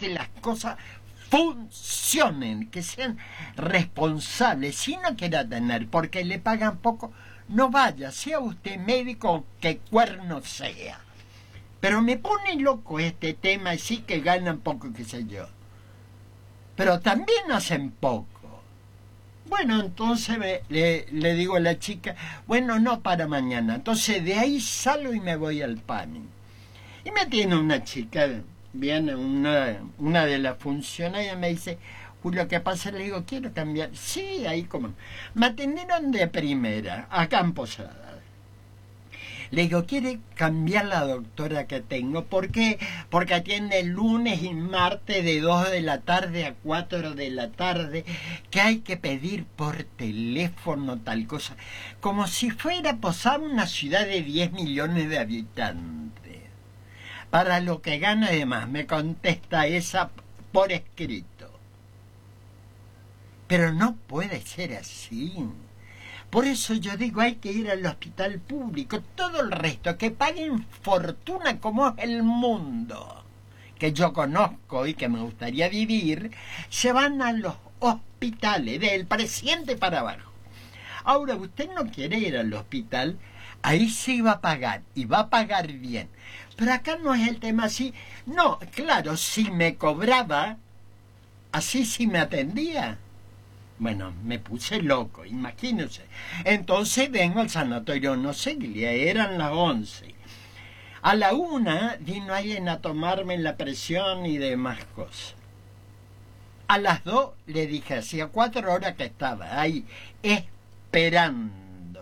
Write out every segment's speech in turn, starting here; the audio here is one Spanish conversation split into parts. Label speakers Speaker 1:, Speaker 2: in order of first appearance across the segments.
Speaker 1: que las cosas funcionen, que sean responsables. Si no quiere atender porque le pagan poco, no vaya, sea usted médico o que cuerno sea. Pero me pone loco este tema, sí que ganan poco, qué sé yo. Pero también hacen poco. Bueno, entonces le digo a la chica, bueno, no para mañana. Entonces de ahí salgo y me voy al PAMI. Y me tiene una chica, viene una de las funcionarias, me dice, Julio, ¿qué pasa? Le digo, quiero cambiar. Sí, ahí como. Me atendieron de primera, acá en Posada. Le digo, ¿quiere cambiar la doctora que tengo? ¿Por qué? Porque atiende lunes y martes de 2 de la tarde a 4 de la tarde, que hay que pedir por teléfono tal cosa. Como si fuera Posada una ciudad de 10 millones de habitantes. Para lo que gana además, me contesta esa por escrito. Pero no puede ser así. Por eso yo digo, hay que ir al hospital público. Todo el resto, que paguen fortuna como es el mundo, que yo conozco y que me gustaría vivir, se van a los hospitales, del presidente para abajo. Ahora, usted no quiere ir al hospital, ahí sí va a pagar, y va a pagar bien. Pero acá no es el tema así. No, claro, si me cobraba, así sí me atendía. Bueno, me puse loco, imagínense. Entonces vengo al sanatorio Noseglia, eran las 11. A la 1 vino alguien a tomarme la presión y demás cosas. A las 2 le dije, hacía 4 horas que estaba ahí, esperando.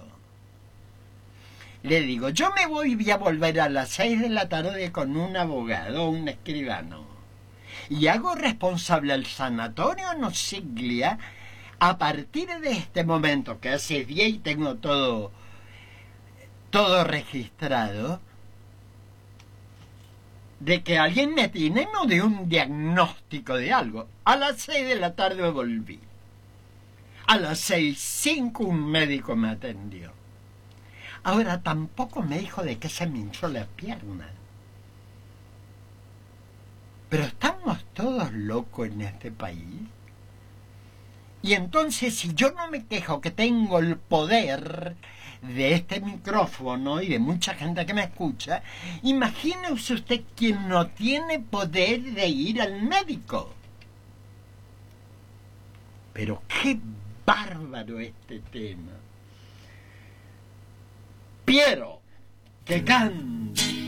Speaker 1: Le digo, yo me voy a volver a las 6 de la tarde con un abogado, un escribano. Y hago responsable al sanatorio Noseglia a partir de este momento, que hace día y tengo todo registrado, de que alguien me tiene, no de un diagnóstico de algo. A las 6 de la tarde volví. A las 6:05 un médico me atendió. Ahora tampoco me dijo de qué se me hinchó la pierna. Pero estamos todos locos en este país. Y entonces, si yo no me quejo que tengo el poder de este micrófono y de mucha gente que me escucha, imagínese usted quien no tiene poder de ir al médico. Pero qué bárbaro este tema. Piero, que canta.